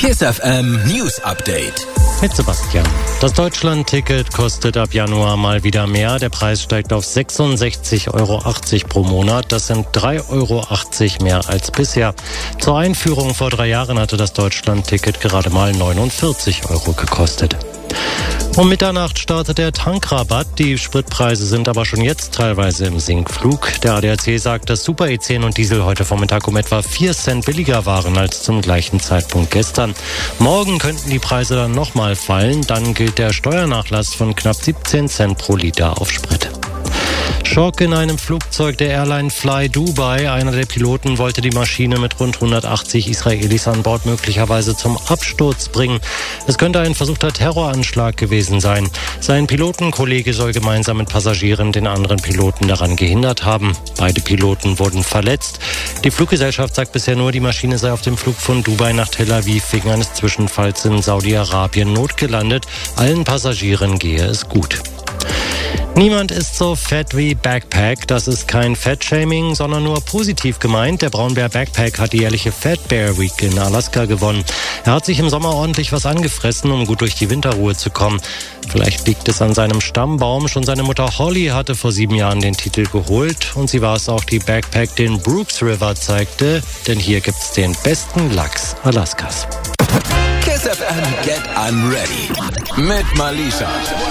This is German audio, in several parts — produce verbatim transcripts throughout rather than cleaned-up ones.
KISS F M News Update. Mit Sebastian. Das Deutschland-Ticket kostet ab Januar mal wieder mehr. Der Preis steigt auf sechsundsechzig Euro achtzig pro Monat. Das sind drei Euro achtzig mehr als bisher. Zur Einführung vor drei Jahren hatte das Deutschland-Ticket gerade mal neunundvierzig Euro gekostet. Um Mitternacht startet der Tankrabatt. Die Spritpreise sind aber schon jetzt teilweise im Sinkflug. Der A D A C sagt, dass Super E zehn und Diesel heute Vormittag um etwa vier Cent billiger waren als zum gleichen Zeitpunkt gestern. Morgen könnten die Preise dann nochmal fallen. Dann gilt der Steuernachlass von knapp siebzehn Cent pro Liter auf Sprit. Schock in einem Flugzeug der Airline Fly Dubai. Einer der Piloten wollte die Maschine mit rund hundertachtzig Israelis an Bord möglicherweise zum Absturz bringen. Es könnte ein versuchter Terroranschlag gewesen sein. Sein Pilotenkollege soll gemeinsam mit Passagieren den anderen Piloten daran gehindert haben. Beide Piloten wurden verletzt. Die Fluggesellschaft sagt bisher nur, die Maschine sei auf dem Flug von Dubai nach Tel Aviv wegen eines Zwischenfalls in Saudi-Arabien notgelandet. Allen Passagieren gehe es gut. Niemand ist so fett wie Backpack. Das ist kein Fettshaming, sondern nur positiv gemeint. Der Braunbär Backpack hat die jährliche Fat Bear Week in Alaska gewonnen. Er hat sich im Sommer ordentlich was angefressen, um gut durch die Winterruhe zu kommen. Vielleicht liegt es an seinem Stammbaum. Schon seine Mutter Holly hatte vor sieben Jahren den Titel geholt. Und sie war es auch, die Backpack den Brooks River zeigte. Denn hier gibt's den besten Lachs Alaskas. KISS F M Get Unready mit Malisha.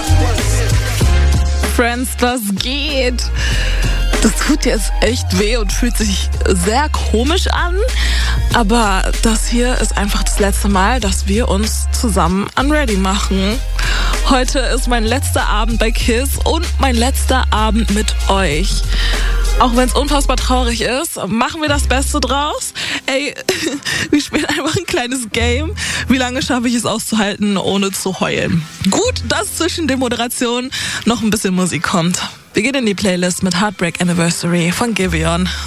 Friends, was geht? Das tut jetzt echt weh und fühlt sich sehr komisch an. Aber das hier ist einfach das letzte Mal, dass wir uns zusammen unready machen. Heute ist mein letzter Abend bei KISS und mein letzter Abend mit euch. Auch wenn es unfassbar traurig ist, machen wir das Beste draus. Ey, wir spielen einfach ein kleines Game. Wie lange schaffe ich es auszuhalten, ohne zu heulen? Gut, dass zwischen den Moderationen noch ein bisschen Musik kommt. Wir gehen in die Playlist mit Heartbreak Anniversary von Giveon.